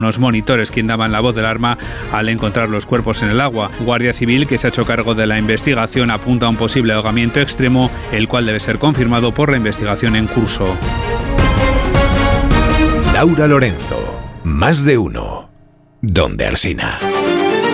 Unos monitores quien daban la voz de alarma al encontrar los cuerpos en el agua. Guardia Civil, que se ha hecho cargo de la investigación, apunta a un posible ahogamiento extremo, el cual debe ser confirmado por la investigación en curso. Laura Lorenzo, Más de Uno, Donde Alsina.